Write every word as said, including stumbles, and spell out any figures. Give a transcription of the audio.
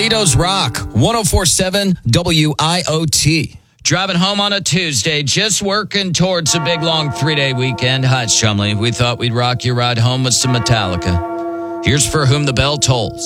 Toledo's Rock, one oh four point seven W I O T. Driving home on a Tuesday, just working towards a big, long three-day weekend. Hi, it's Chumley. We thought we'd rock your ride home with some Metallica. Here's For Whom the Bell Tolls.